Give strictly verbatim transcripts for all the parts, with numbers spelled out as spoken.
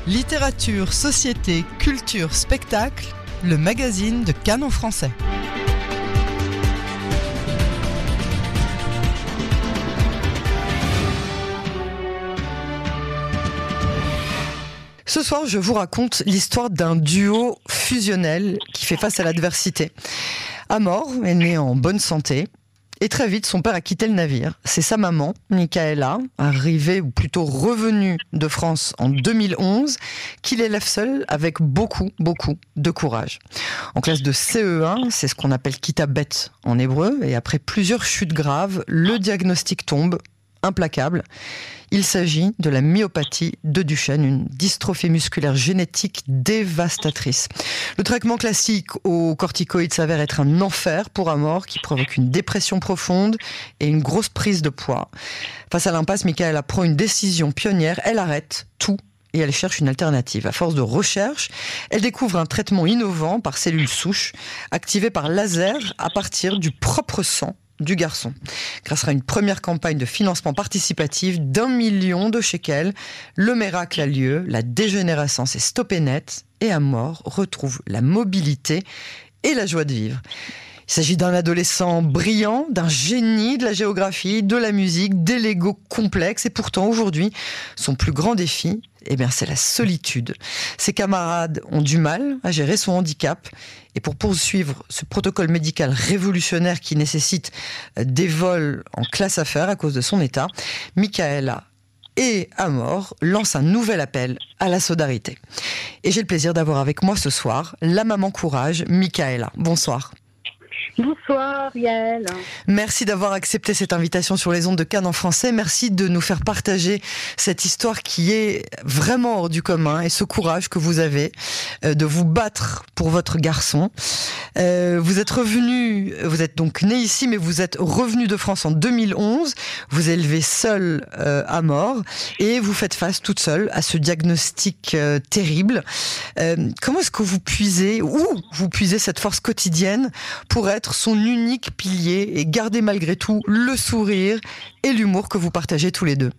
Littérature, société, culture, spectacle, le magazine de Canon Français. Ce soir, je vous raconte l'histoire d'un duo fusionnel qui fait face à l'adversité. Amor est né en bonne santé. Et très vite, son père a quitté le navire. C'est sa maman, Michaela, arrivée, ou plutôt revenue de France en deux mille onze, qui l'élève seule avec beaucoup, beaucoup de courage. En classe de C E un, c'est ce qu'on appelle kitabet en hébreu, et après plusieurs chutes graves, le diagnostic tombe, implacable. Il s'agit de la myopathie de Duchenne, une dystrophie musculaire génétique dévastatrice. Le traitement classique aux corticoïdes s'avère être un enfer pour Amor, qui provoque une dépression profonde et une grosse prise de poids. Face à l'impasse, Michaela prend une décision pionnière. Elle arrête tout et elle cherche une alternative. À force de recherche, elle découvre un traitement innovant par cellules souches, activé par laser à partir du propre sang du garçon. Grâce à une première campagne de financement participatif d'un million de shekels, le miracle a lieu, la dégénérescence est stoppée net et Amor retrouve la mobilité et la joie de vivre. Il s'agit d'un adolescent brillant, d'un génie de la géographie, de la musique, des Legos complexes. Et pourtant, aujourd'hui, son plus grand défi, eh bien, c'est la solitude. Ses camarades ont du mal à gérer son handicap. Et pour poursuivre ce protocole médical révolutionnaire qui nécessite des vols en classe affaires à cause de son état, Michaela et Amor lancent un nouvel appel à la solidarité. Et j'ai le plaisir d'avoir avec moi ce soir la maman courage, Michaela. Bonsoir. Bonsoir Yael. Merci d'avoir accepté cette invitation sur les ondes de Canon Français. Merci de nous faire partager cette histoire qui est vraiment hors du commun et ce courage que vous avez euh, de vous battre pour votre garçon. Euh, vous êtes revenu, vous êtes donc né ici, mais vous êtes revenu de France en deux mille onze. Vous élevez seul euh, Amor et vous faites face toute seule à ce diagnostic euh, terrible. Euh, comment est-ce que vous puisez, où vous puisez cette force quotidienne pour être son unique pilier et garder malgré tout le sourire et l'humour que vous partagez tous les deux?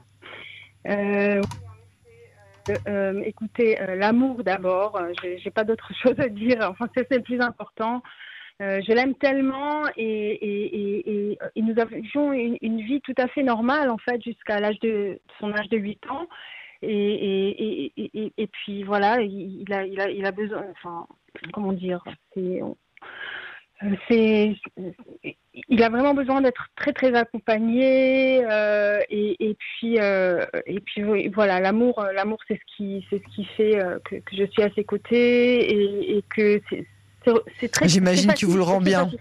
euh, euh, euh, Écoutez, euh, l'amour d'abord, euh, j'ai, j'ai pas d'autre chose à dire, enfin c'est, c'est le plus important. Euh, je l'aime tellement et, et, et, et, et nous avions une, une vie tout à fait normale en fait jusqu'à l'âge de son âge de huit ans. Et, et, et, et, et, et puis voilà, il a, il a, il a besoin, enfin comment dire, c'est... On, C'est, il a vraiment besoin d'être très très accompagné euh, et, et puis euh, et puis voilà, l'amour l'amour c'est ce qui c'est ce qui fait euh, que, que je suis à ses côtés et, et que c'est, c'est, c'est très. J'imagine qu'il vous le rend bien.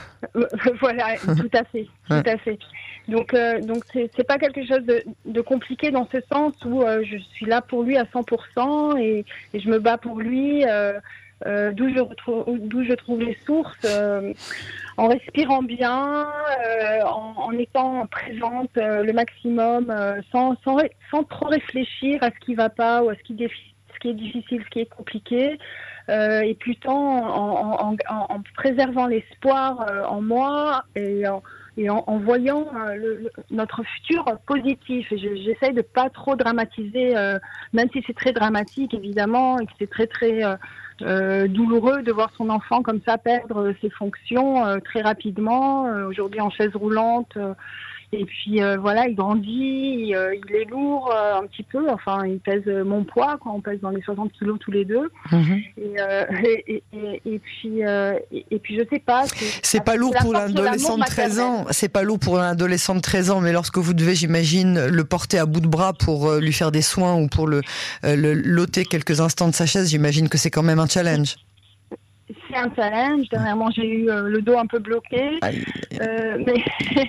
Voilà, tout à fait, tout à fait. Donc euh, donc c'est c'est pas quelque chose de, de compliqué dans ce sens où euh, je suis là pour lui à cent pour cent et, et je me bats pour lui. Euh, Euh, d'où je retrouve, d'où je trouve les sources, euh, en respirant bien, euh, en, en étant présente euh, le maximum, euh, sans, sans, sans trop réfléchir à ce qui va pas ou à ce qui, défi- ce qui est difficile, ce qui est compliqué, euh, et plutôt en, en, en, en préservant l'espoir euh, en moi et en, et en, en voyant euh, le, le, notre futur positif. Et je, j'essaye de pas trop dramatiser, euh, même si c'est très dramatique évidemment et que c'est très très euh, Euh, douloureux de voir son enfant comme ça perdre ses fonctions euh, très rapidement, euh, aujourd'hui en chaise roulante, euh, et puis euh, voilà, il grandit, il, euh, il est lourd euh, un petit peu, enfin il pèse mon poids, quoi, on pèse dans les soixante kilos tous les deux, mmh. et, euh, et, et, et, et puis euh, et, et puis je sais pas, c'est, c'est pas lourd pour l'adolescent de treize ans, c'est pas lourd pour un adolescent de treize ans, mais lorsque vous devez, j'imagine, le porter à bout de bras pour euh, lui faire des soins ou pour le, euh, le l'ôter quelques instants de sa chaise, j'imagine que c'est quand même un challenge. C'est un challenge. Dernièrement, j'ai eu euh, le dos un peu bloqué, euh, mais,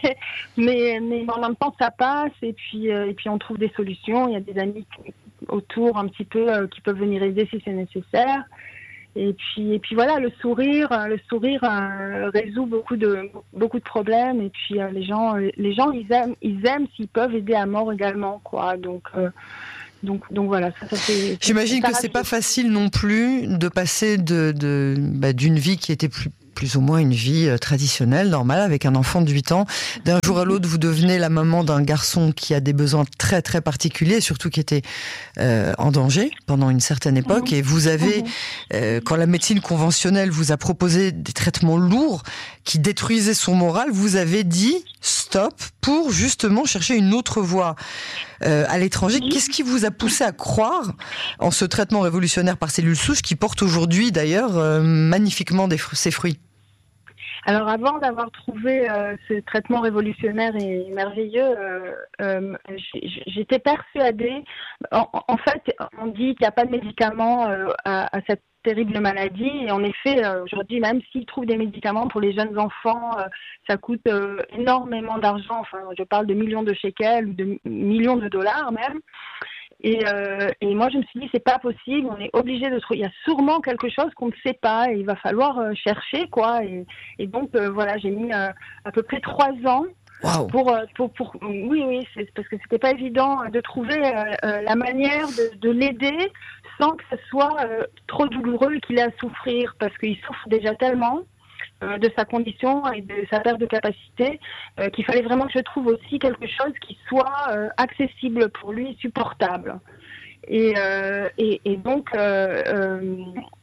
mais mais en même temps, ça passe. Et puis euh, et puis on trouve des solutions. Il y a des amis autour un petit peu euh, qui peuvent venir aider si c'est nécessaire. Et puis et puis voilà, le sourire, le sourire euh, résout beaucoup de beaucoup de problèmes. Et puis euh, les gens les gens ils aiment ils aiment s'ils peuvent aider à mort également, quoi. Donc euh, Donc, donc voilà, ça, ça c'est. J'imagine ça que c'est pas facile non plus de passer de, de bah, d'une vie qui était plus plus ou moins une vie traditionnelle, normale, avec un enfant de huit ans. D'un jour à l'autre, vous devenez la maman d'un garçon qui a des besoins très très particuliers, surtout qui était euh, en danger pendant une certaine époque. Et vous avez, euh, quand la médecine conventionnelle vous a proposé des traitements lourds qui détruisaient son moral, vous avez dit stop pour justement chercher une autre voie euh, à l'étranger. Qu'est-ce qui vous a poussé à croire en ce traitement révolutionnaire par cellules souches qui porte aujourd'hui d'ailleurs euh, magnifiquement des fr- ses fruits? Alors avant d'avoir trouvé euh, ce traitement révolutionnaire et merveilleux, euh, euh, j'étais persuadée, en, en fait on dit qu'il n'y a pas de médicaments euh, à, à cette terrible maladie, et en effet euh, aujourd'hui même s'ils trouvent des médicaments pour les jeunes enfants, euh, ça coûte euh, énormément d'argent, enfin je parle de millions de shekels ou de millions de dollars même. Et, euh, et moi, je me suis dit, c'est pas possible, on est obligé de trouver. Il y a sûrement quelque chose qu'on ne sait pas et il va falloir euh, chercher, quoi. Et, et donc, euh, voilà, j'ai mis euh, à peu près trois ans Wow. pour, euh, pour, pour. Oui, oui, c'est parce que c'était pas évident de trouver euh, euh, la manière de, de l'aider sans que ce soit euh, trop douloureux et qu'il ait à souffrir, parce qu'il souffre déjà tellement de sa condition et de sa perte de capacité, euh, qu'il fallait vraiment que je trouve aussi quelque chose qui soit euh, accessible pour lui, supportable. Et, euh, et, et donc, euh, euh,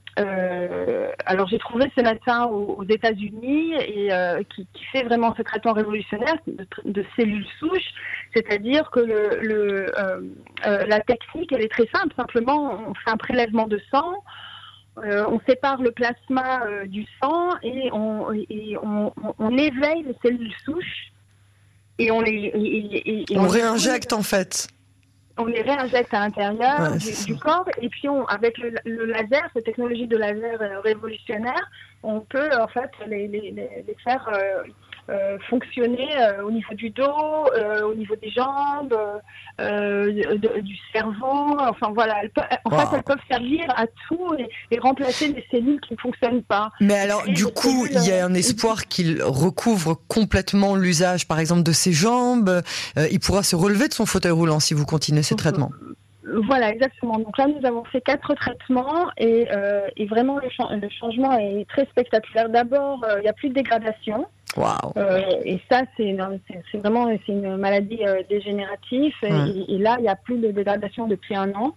euh, alors j'ai trouvé ce médecin aux, aux États-Unis et euh, qui, qui fait vraiment ce traitement révolutionnaire de, de cellules souches, c'est-à-dire que le, le, euh, euh, la technique, elle est très simple. Simplement, on fait un prélèvement de sang. Euh, on sépare le plasma euh, du sang et, on, et on, on, on éveille les cellules souches et on les et, et, et on, on les réinjecte en fait. On les réinjecte à l'intérieur ouais, du, du corps et puis on, avec le, le laser, cette technologie de laser euh, révolutionnaire, on peut en fait les, les, les faire euh, euh, fonctionner euh, au niveau du dos, euh, au niveau des jambes, euh, de, du cerveau. Enfin voilà, elles peuvent, en wow. fait elles peuvent servir à tout et, et remplacer des cellules qui ne fonctionnent pas. Mais alors et du coup, cellules, il y a un espoir qu'il recouvre complètement l'usage, par exemple, de ses jambes. Euh, il pourra se relever de son fauteuil roulant si vous continuez ces traitements. Voilà, exactement. Donc là, nous avons fait quatre traitements et, euh, et vraiment, le, ch- le changement est très spectaculaire. D'abord, euh, il n'y a plus de dégradation. Wow. Euh, et ça, c'est, c'est, c'est vraiment c'est une maladie euh, dégénérative. Ouais. Et, et là, il n'y a plus de dégradation depuis un an.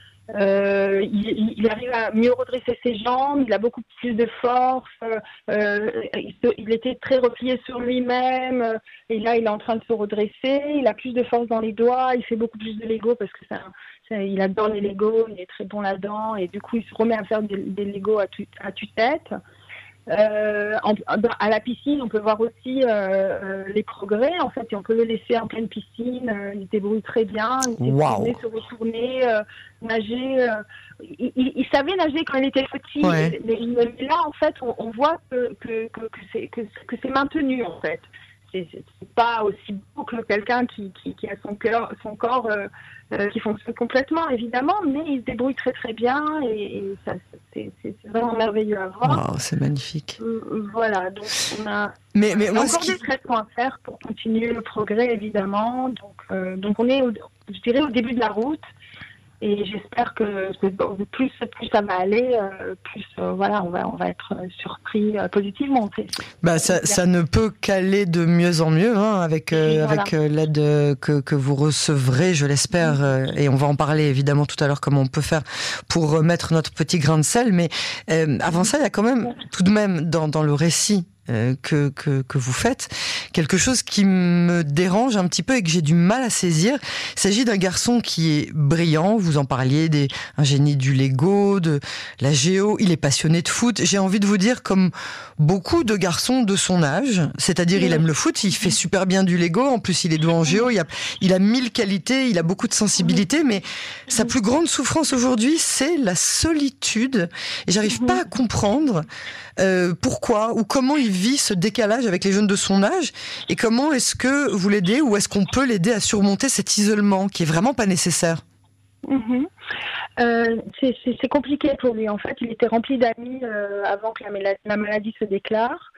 Euh, il, il arrive à mieux redresser ses jambes, il a beaucoup plus de force, euh, il, se, il était très replié sur lui-même, et là il est en train de se redresser, il a plus de force dans les doigts, il fait beaucoup plus de Lego parce que ça, ça, il adore les Lego, il est très bon là-dedans, et du coup il se remet à faire des, des Lego à, tu, à tue-tête. Euh, en, à la piscine, on peut voir aussi euh, les progrès. En fait, et on peut le laisser en pleine piscine. Euh, il se débrouille très bien. Il s'est wow. tourné, se retourner, euh, nager. Euh, il, il, il savait nager quand il était petit. Ouais. Mais, mais là, en fait, on, on voit que, que, que, que, c'est, que, que c'est maintenu, en fait. C'est, c'est, c'est pas aussi beau que quelqu'un qui, qui, qui a son, cœur, son corps euh, euh, qui fonctionne complètement, évidemment, mais il se débrouille très très bien et, et ça, c'est, c'est, c'est vraiment merveilleux à voir. Wow, c'est magnifique. Euh, voilà, donc on a, mais, mais on a moi, encore qui... des traitements à faire pour continuer le progrès, évidemment. Donc, euh, donc on est, au, je dirais, au début de la route. Et j'espère que, que plus, plus ça va aller, euh, plus euh, voilà, on va, on va être surpris euh, positivement. C'est, c'est, bah, ça, ça ne peut qu'aller de mieux en mieux, hein, avec, euh, voilà. avec euh, l'aide que, que vous recevrez, je l'espère. Euh, et on va en parler évidemment tout à l'heure, comment on peut faire pour mettre notre petit grain de sel. Mais euh, avant ça, il y a quand même, tout de même, dans, dans le récit Euh, que, que, que vous faites, quelque chose qui me dérange un petit peu et que j'ai du mal à saisir. Il s'agit d'un garçon qui est brillant, vous en parliez, des, un génie du Lego, de la géo, il est passionné de foot. J'ai envie de vous dire, comme beaucoup de garçons de son âge, c'est-à-dire il aime le foot, il fait super bien du Lego, en plus il est doué en géo, il a, il a mille qualités, il a beaucoup de sensibilité, mais sa plus grande souffrance aujourd'hui, c'est la solitude. Et j'arrive pas à comprendre euh, pourquoi ou comment il vit ce décalage avec les jeunes de son âge et comment est-ce que vous l'aidez ou est-ce qu'on peut l'aider à surmonter cet isolement qui est vraiment pas nécessaire? Mmh. Euh, c'est, c'est, c'est compliqué pour lui. En fait, il était rempli d'amis euh, avant que la, la maladie se déclare.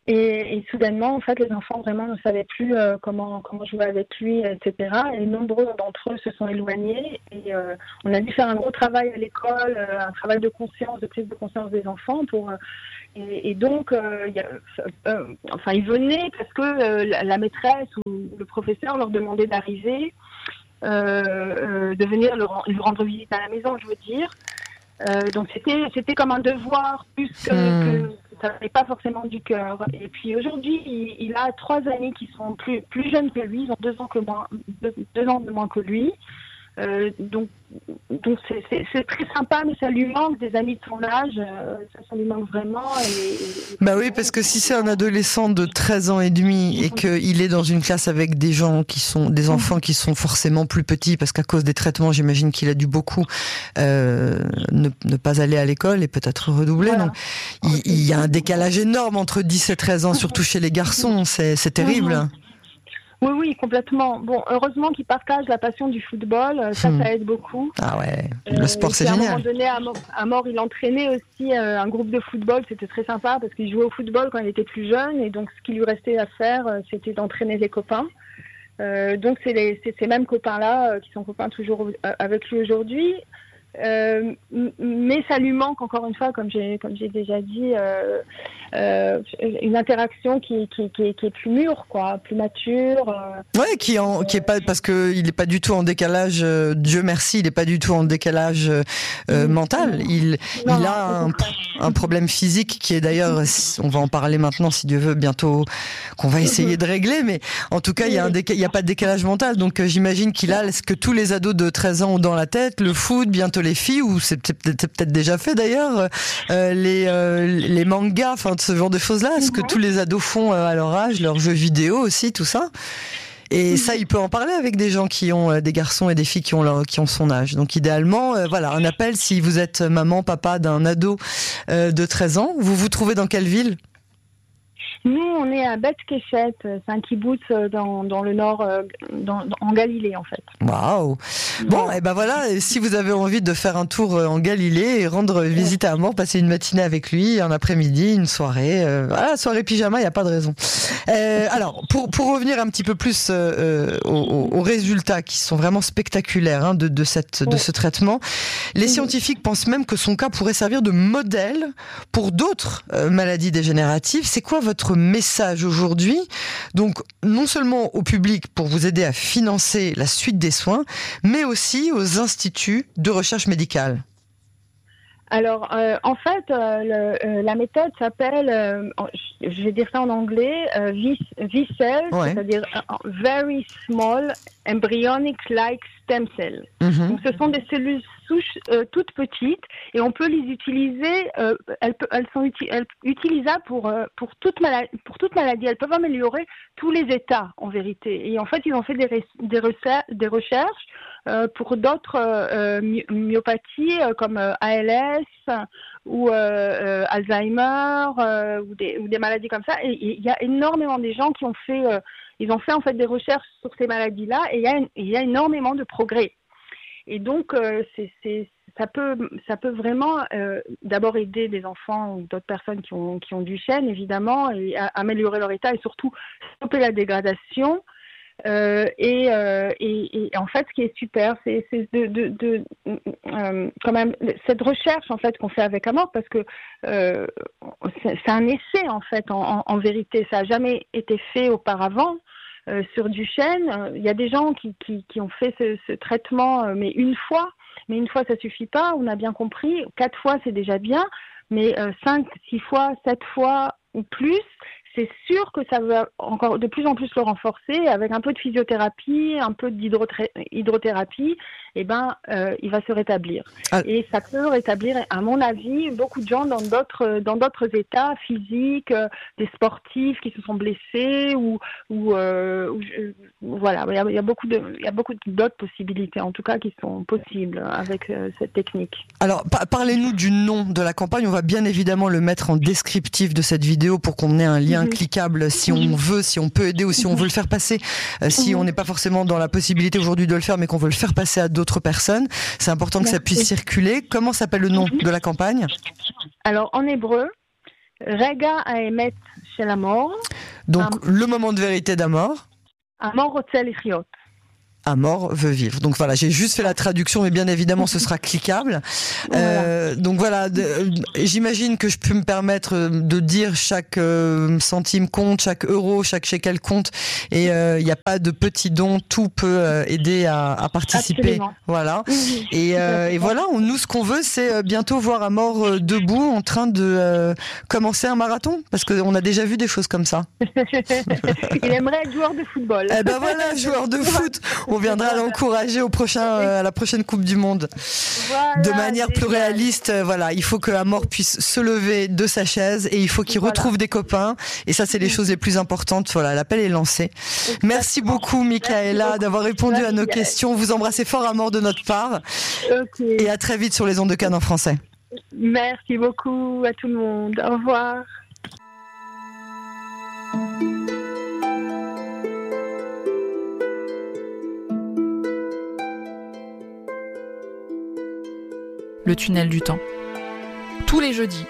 Et, et soudainement, en fait, les enfants vraiment ne savaient plus euh, comment comment jouer avec lui, et cetera. Et nombreux d'entre eux se sont éloignés. Et euh, on a dû faire un gros travail à l'école, euh, un travail de conscience, de prise de conscience des enfants. Pour euh, et, et donc, euh, y a, euh, enfin, ils venaient parce que euh, la, la maîtresse ou le professeur leur demandait d'arriver, euh, euh, de venir leur, leur rendre visite à la maison, je veux dire. Euh, donc c'était c'était comme un devoir plus que, mmh. que ça n'est pas forcément du cœur. Et puis aujourd'hui, il, il a trois amis qui sont plus plus jeunes que lui, ils ont deux ans que moins, deux, deux ans de moins que lui. Euh, donc donc c'est, c'est, c'est très sympa, mais ça lui manque des amis de son âge, euh, ça, ça lui manque vraiment. Et, et, bah oui, parce que si c'est un adolescent de treize ans et demi et qu'il est dans une classe avec des gens qui sont, des enfants qui sont forcément plus petits, parce qu'à cause des traitements, j'imagine qu'il a dû beaucoup euh, ne, ne pas aller à l'école et peut-être redoubler. Voilà. Donc, il, il y a un décalage énorme entre dix et treize ans, surtout chez les garçons, c'est, c'est terrible. Oui, oui, complètement. Bon, heureusement qu'ils partagent la passion du football, ça, ça aide beaucoup. Ah ouais, le sport, euh, c'est génial. À un moment donné, à Mort, à Mort il entraînait aussi euh, un groupe de football, c'était très sympa parce qu'il jouait au football quand il était plus jeune et donc ce qui lui restait à faire, euh, c'était d'entraîner les copains. Euh, donc c'est, les, c'est ces mêmes copains-là euh, qui sont copains toujours euh, avec lui aujourd'hui. Euh, mais ça lui manque encore une fois, comme j'ai comme j'ai déjà dit, euh, euh, une interaction qui qui qui est, qui est plus mûre, quoi, plus mature. Euh, ouais, qui en qui est pas parce que il est pas du tout en décalage. Euh, Dieu merci, il est pas du tout en décalage euh, mmh. mental. Il non, il a un, un problème physique qui est d'ailleurs, on va en parler maintenant si Dieu veut bientôt, qu'on va essayer de régler. Mais en tout cas, il y a un déca- il y a pas de décalage mental. Donc euh, j'imagine qu'il a ce que tous les ados de treize ans ont dans la tête, le foot, bientôt les filles, ou c'est peut-être, c'est peut-être déjà fait d'ailleurs, euh, les, euh, les mangas, enfin ce genre de choses-là, ce que tous les ados font euh, à leur âge, leurs jeux vidéo aussi, tout ça. Et ça, il peut en parler avec des gens qui ont euh, des garçons et des filles qui ont leur, qui ont son âge. Donc idéalement, euh, voilà, un appel si vous êtes maman, papa d'un ado euh, de treize ans. Vous vous trouvez dans quelle ville ? Nous, on est à Beth Keshet, c'est un kibboutz dans, dans le nord, dans, en Galilée en fait. Waouh. Bon, et ben voilà, si vous avez envie de faire un tour en Galilée et rendre visite à Amor, passer une matinée avec lui, un après-midi, une soirée, euh, voilà, soirée pyjama, il n'y a pas de raison. Euh, alors, pour, pour revenir un petit peu plus euh, aux, aux résultats qui sont vraiment spectaculaires hein, de, de, cette, de ce traitement, les scientifiques pensent même que son cas pourrait servir de modèle pour d'autres euh, maladies dégénératives. C'est quoi votre message aujourd'hui, donc non seulement au public pour vous aider à financer la suite des soins, mais aussi aux instituts de recherche médicale? Alors, euh, en fait, euh, le, euh, la méthode s'appelle, euh, je vais dire ça en anglais, euh, V cells, ouais. C'est-à-dire uh, Very Small Embryonic-like Stem Cells. Mm-hmm. Donc, ce sont des cellules souches euh, toutes petites et on peut les utiliser, euh, elles, elles sont uti- elles, utilisables pour, euh, pour, toute maladie, pour toute maladie. Elles peuvent améliorer tous les états, en vérité. Et en fait, ils ont fait des, ré- des, recherches, des recherches euh, pour d'autres euh, my- myopathies euh, comme euh, A L S ou euh, euh, Alzheimer euh, ou, des, ou des maladies comme ça. Et il y a énormément de gens qui ont fait, euh, ils ont fait en fait des recherches sur ces maladies-là et il y a, il y a énormément de progrès. Et donc, euh, c'est, c'est, ça peut, ça peut vraiment euh, d'abord aider des enfants ou d'autres personnes qui ont, qui ont du chêne, évidemment, et à, améliorer leur état et surtout stopper la dégradation. Euh, et, euh, et, et en fait, ce qui est super, c'est, c'est de, de, de euh, quand même cette recherche en fait qu'on fait avec Amor, parce que euh, c'est, c'est un essai en fait, en, en, en vérité, ça n'a jamais été fait auparavant. Euh, sur du chêne, il euh, y a des gens qui, qui, qui ont fait ce, ce traitement, euh, mais une fois, mais une fois ça suffit pas, on a bien compris, quatre fois c'est déjà bien, mais euh, cinq, six fois, sept fois ou plus, c'est sûr que ça va encore de plus en plus le renforcer avec un peu de physiothérapie, un peu d'hydrothérapie, et ben euh, il va se rétablir. Ah. Et ça peut rétablir, à mon avis, beaucoup de gens dans d'autres dans d'autres états physiques, euh, des sportifs qui se sont blessés ou ou, euh, ou euh, voilà, il y a, il y a beaucoup de il y a beaucoup d'autres possibilités en tout cas qui sont possibles avec euh, cette technique. Alors pa- parlez-nous du nom de la campagne, on va bien évidemment le mettre en descriptif de cette vidéo pour qu'on ait un lien cliquable si on veut, si on peut aider ou si on veut le faire passer, euh, si on n'est pas forcément dans la possibilité aujourd'hui de le faire mais qu'on veut le faire passer à d'autres personnes. C'est important que ça puisse circuler. Comment s'appelle le nom de la campagne ? Alors en hébreu, Rega Haemet של עמור. Donc, le moment de vérité d'Amor. עמור רוצה לחיות. Amor veut vivre. Donc voilà, j'ai juste fait la traduction, mais bien évidemment, ce sera cliquable. Voilà. Euh, donc voilà, de, j'imagine que je peux me permettre de dire chaque euh, centime compte, chaque euro, chaque shekel compte, et il euh, n'y a pas de petits dons, tout peut euh, aider à, à participer. Absolument. Voilà. Et, euh, et voilà, on, nous, ce qu'on veut, c'est bientôt voir Amor euh, debout, en train de euh, commencer un marathon, parce qu'on a déjà vu des choses comme ça. Il aimerait être joueur de football. Eh ben voilà, joueur de foot. On viendra l'encourager au prochain, euh, à la prochaine Coupe du Monde. Voilà, de manière plus réaliste, euh, voilà, il faut que Amor puisse se lever de sa chaise et il faut qu'il voilà. retrouve des copains. Et ça, c'est les choses les plus importantes. Voilà, l'appel est lancé. Exactement. Merci beaucoup, Michaela, d'avoir répondu Merci. à nos questions. Vous embrassez fort Amor de notre part. Okay. Et à très vite sur les ondes de Cannes en français. Merci beaucoup à tout le monde. Au revoir. Le tunnel du temps. Tous les jeudis.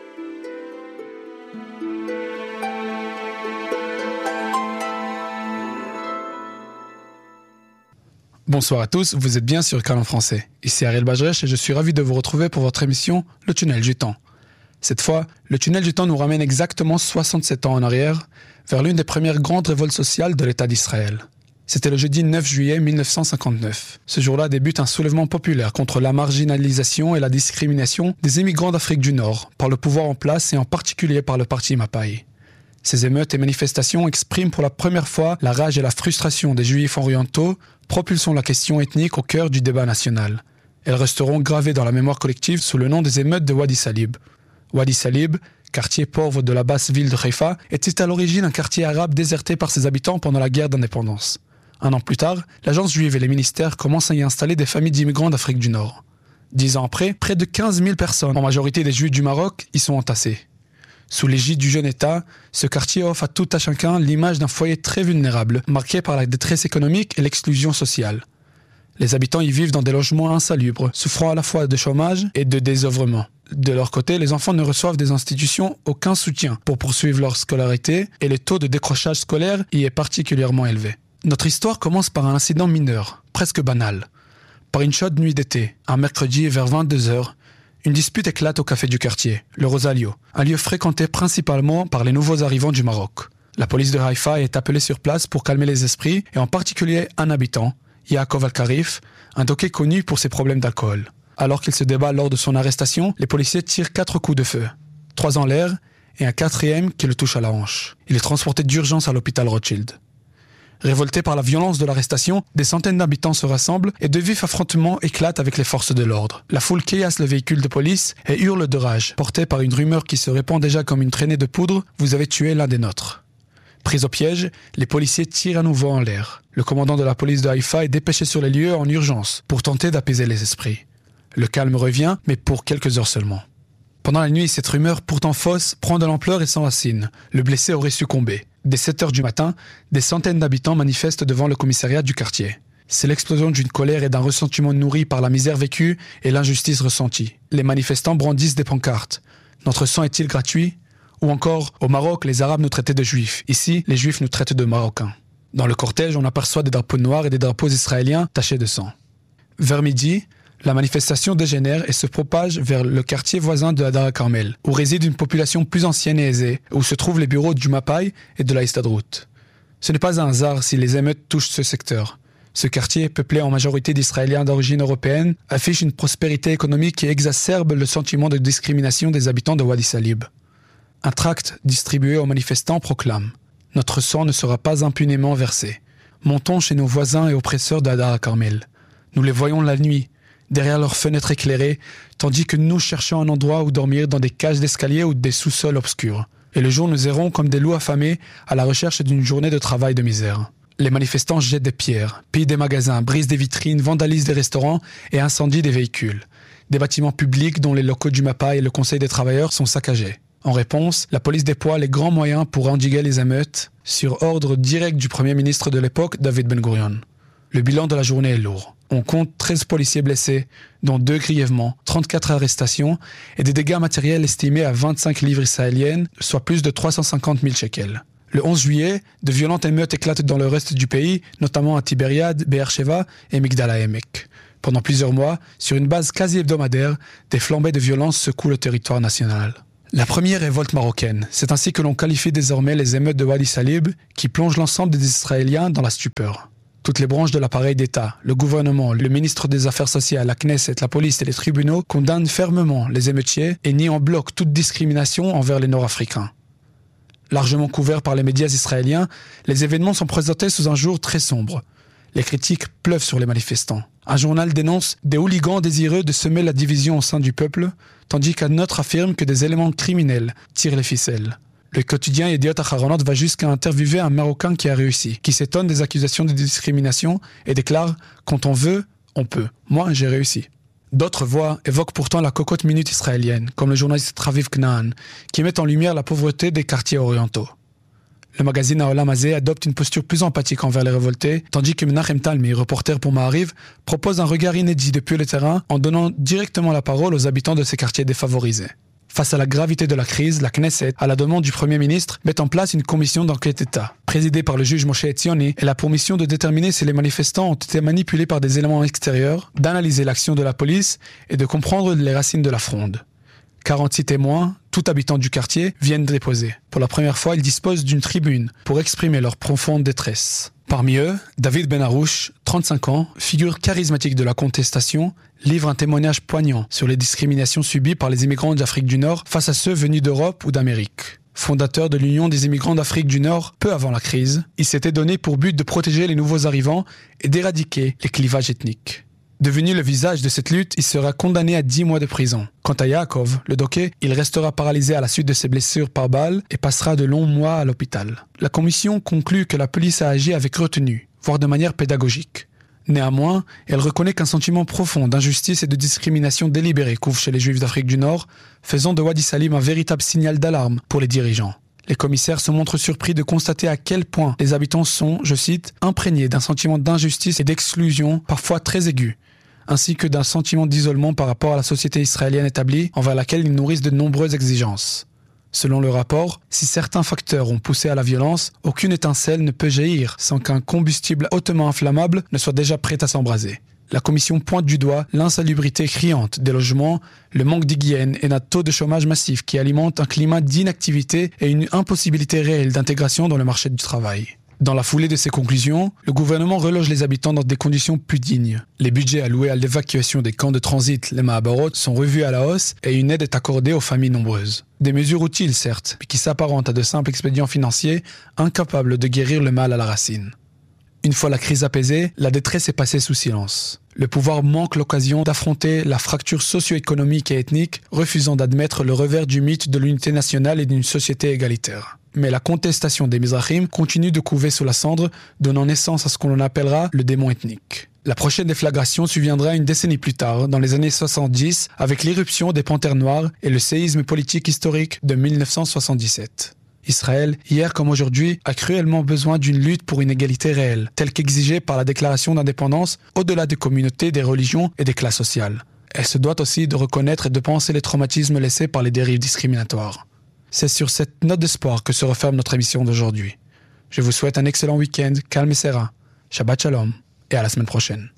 Bonsoir à tous, vous êtes bien sur Cannes en français. Ici Ariel Bajrech et je suis ravi de vous retrouver pour votre émission Le tunnel du temps. Cette fois, le tunnel du temps nous ramène exactement soixante-sept ans en arrière, vers l'une des premières grandes révoltes sociales de l'État d'Israël. C'était le jeudi neuf juillet mille neuf cent cinquante-neuf. Ce jour-là débute un soulèvement populaire contre la marginalisation et la discrimination des immigrants d'Afrique du Nord par le pouvoir en place et en particulier par le parti Mapai. Ces émeutes et manifestations expriment pour la première fois la rage et la frustration des Juifs orientaux, propulsant la question ethnique au cœur du débat national. Elles resteront gravées dans la mémoire collective sous le nom des émeutes de Wadi Salib. Wadi Salib, quartier pauvre de la basse ville de Haïfa, était à l'origine un quartier arabe déserté par ses habitants pendant la guerre d'indépendance. Un an plus tard, l'agence juive et les ministères commencent à y installer des familles d'immigrants d'Afrique du Nord. Dix ans après, près de quinze mille personnes, en majorité des Juifs du Maroc, y sont entassées. Sous l'égide du jeune État, ce quartier offre à tout à chacun l'image d'un foyer très vulnérable, marqué par la détresse économique et l'exclusion sociale. Les habitants y vivent dans des logements insalubres, souffrant à la fois de chômage et de désœuvrement. De leur côté, les enfants ne reçoivent des institutions aucun soutien pour poursuivre leur scolarité et le taux de décrochage scolaire y est particulièrement élevé. Notre histoire commence par un incident mineur, presque banal. Par une chaude nuit d'été, un mercredi vers vingt-deux heures, une dispute éclate au café du quartier, le Rosalio, un lieu fréquenté principalement par les nouveaux arrivants du Maroc. La police de Haïfa est appelée sur place pour calmer les esprits et en particulier un habitant, Yaakov Al-Karif, un docké connu pour ses problèmes d'alcool. Alors qu'il se débat lors de son arrestation, les policiers tirent quatre coups de feu, trois en l'air et un quatrième qui le touche à la hanche. Il est transporté d'urgence à l'hôpital Rothschild. Révoltés par la violence de l'arrestation, des centaines d'habitants se rassemblent et de vifs affrontements éclatent avec les forces de l'ordre. La foule caillasse le véhicule de police et hurle de rage, portée par une rumeur qui se répand déjà comme une traînée de poudre « Vous avez tué l'un des nôtres ». Pris au piège, les policiers tirent à nouveau en l'air. Le commandant de la police de Haïfa est dépêché sur les lieux en urgence pour tenter d'apaiser les esprits. Le calme revient, mais pour quelques heures seulement. Pendant la nuit, cette rumeur, pourtant fausse, prend de l'ampleur et s'enracine. Le blessé aurait succombé. Dès sept heures du matin, des centaines d'habitants manifestent devant le commissariat du quartier. C'est l'explosion d'une colère et d'un ressentiment nourri par la misère vécue et l'injustice ressentie. Les manifestants brandissent des pancartes. « Notre sang est-il gratuit ?» Ou encore « Au Maroc, les Arabes nous traitaient de Juifs. Ici, les Juifs nous traitent de Marocains. » Dans le cortège, on aperçoit des drapeaux noirs et des drapeaux israéliens tachés de sang. Vers midi, la manifestation dégénère et se propage vers le quartier voisin de Hadar Carmel, où réside une population plus ancienne et aisée, où se trouvent les bureaux du Mapai et de la Histadrout. Ce n'est pas un hasard si les émeutes touchent ce secteur. Ce quartier, peuplé en majorité d'Israéliens d'origine européenne, affiche une prospérité économique qui exacerbe le sentiment de discrimination des habitants de Wadi Salib. Un tract distribué aux manifestants proclame « Notre sang ne sera pas impunément versé. Montons chez nos voisins et oppresseurs de Hadar Carmel. Nous les voyons la nuit, derrière leurs fenêtres éclairées, tandis que nous cherchons un endroit où dormir dans des cages d'escalier ou des sous-sols obscurs. Et le jour nous errons comme des loups affamés à la recherche d'une journée de travail de misère. » Les manifestants jettent des pierres, pillent des magasins, brisent des vitrines, vandalisent des restaurants et incendient des véhicules. Des bâtiments publics dont les locaux du MAPA et le Conseil des travailleurs sont saccagés. En réponse, la police déploie les grands moyens pour endiguer les émeutes, sur ordre direct du Premier ministre de l'époque, David Ben Gurion. Le bilan de la journée est lourd. On compte treize policiers blessés, dont deux grièvement, trente-quatre arrestations et des dégâts matériels estimés à vingt-cinq livres israéliennes, soit plus de trois cent cinquante mille shekels. Le onze juillet, de violentes émeutes éclatent dans le reste du pays, notamment à Tibériade, Be'er Sheva et Migdal HaEmek. Pendant plusieurs mois, sur une base quasi hebdomadaire, des flambées de violence secouent le territoire national. La première révolte marocaine, c'est ainsi que l'on qualifie désormais les émeutes de Wadi Salib, qui plongent l'ensemble des Israéliens dans la stupeur. Toutes les branches de l'appareil d'État, le gouvernement, le ministre des Affaires sociales, la Knesset, la police et les tribunaux condamnent fermement les émeutiers et nient en bloc toute discrimination envers les Nord-Africains. Largement couverts par les médias israéliens, les événements sont présentés sous un jour très sombre. Les critiques pleuvent sur les manifestants. Un journal dénonce des hooligans désireux de semer la division au sein du peuple, tandis qu'un autre affirme que des éléments criminels tirent les ficelles. Le quotidien Yediot Aharonot va jusqu'à interviewer un Marocain qui a réussi, qui s'étonne des accusations de discrimination et déclare « Quand on veut, on peut. Moi, j'ai réussi ». D'autres voix évoquent pourtant la cocotte minute israélienne, comme le journaliste Raviv Knaan, qui met en lumière la pauvreté des quartiers orientaux. Le magazine Haolam Hazeh adopte une posture plus empathique envers les révoltés, tandis que Menachem Talmi, reporter pour Ma'ariv, propose un regard inédit depuis le terrain en donnant directement la parole aux habitants de ces quartiers défavorisés. Face à la gravité de la crise, la Knesset, à la demande du Premier ministre, met en place une commission d'enquête État. Présidée par le juge Moshe Etzioni, elle a pour mission de déterminer si les manifestants ont été manipulés par des éléments extérieurs, d'analyser l'action de la police et de comprendre les racines de la fronde. quarante-six témoins, tout habitant du quartier, viennent déposer. Pour la première fois, ils disposent d'une tribune pour exprimer leur profonde détresse. Parmi eux, David Ben Harouche, trente-cinq ans, figure charismatique de la contestation, livre un témoignage poignant sur les discriminations subies par les immigrants d'Afrique du Nord face à ceux venus d'Europe ou d'Amérique. Fondateur de l'Union des immigrants d'Afrique du Nord, peu avant la crise, il s'était donné pour but de protéger les nouveaux arrivants et d'éradiquer les clivages ethniques. Devenu le visage de cette lutte, il sera condamné à dix mois de prison. Quant à Yaakov, le docké, il restera paralysé à la suite de ses blessures par balle et passera de longs mois à l'hôpital. La commission conclut que la police a agi avec retenue, voire de manière pédagogique. Néanmoins, elle reconnaît qu'un sentiment profond d'injustice et de discrimination délibérée couvre chez les Juifs d'Afrique du Nord, faisant de Wadi Salim un véritable signal d'alarme pour les dirigeants. Les commissaires se montrent surpris de constater à quel point les habitants sont, je cite, imprégnés d'un sentiment d'injustice et d'exclusion parfois très aigu, ainsi que d'un sentiment d'isolement par rapport à la société israélienne établie envers laquelle ils nourrissent de nombreuses exigences. Selon le rapport, si certains facteurs ont poussé à la violence, aucune étincelle ne peut jaillir sans qu'un combustible hautement inflammable ne soit déjà prêt à s'embraser. La commission pointe du doigt l'insalubrité criante des logements, le manque d'hygiène et un taux de chômage massif qui alimente un climat d'inactivité et une impossibilité réelle d'intégration dans le marché du travail. Dans la foulée de ces conclusions, le gouvernement reloge les habitants dans des conditions plus dignes. Les budgets alloués à l'évacuation des camps de transit, les Mahabarot, sont revus à la hausse et une aide est accordée aux familles nombreuses. Des mesures utiles certes, mais qui s'apparentent à de simples expédients financiers, incapables de guérir le mal à la racine. Une fois la crise apaisée, la détresse est passée sous silence. Le pouvoir manque l'occasion d'affronter la fracture socio-économique et ethnique, refusant d'admettre le revers du mythe de l'unité nationale et d'une société égalitaire. Mais la contestation des Mizrahim continue de couver sous la cendre, donnant naissance à ce qu'on appellera le démon ethnique. La prochaine déflagration surviendra une décennie plus tard, dans les années soixante-dix, avec l'éruption des Panthères Noires et le séisme politique historique de mille neuf cent soixante-dix-sept. Israël, hier comme aujourd'hui, a cruellement besoin d'une lutte pour une égalité réelle, telle qu'exigée par la déclaration d'indépendance au-delà des communautés, des religions et des classes sociales. Elle se doit aussi de reconnaître et de penser les traumatismes laissés par les dérives discriminatoires. C'est sur cette note d'espoir que se referme notre émission d'aujourd'hui. Je vous souhaite un excellent week-end, calme et serein. Shabbat shalom et à la semaine prochaine.